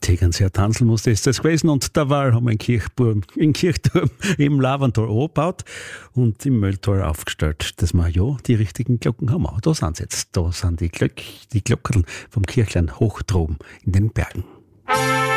Tegernseer Tanzelmuster ist das gewesen und derweil haben wir einen Kirchturm im Lavantal angebaut und im Mülltal aufgestellt, dass wir ja die richtigen Glocken haben. Da sind sie jetzt. Da sind die Glocken vom Kirchlein hoch droben in den Bergen.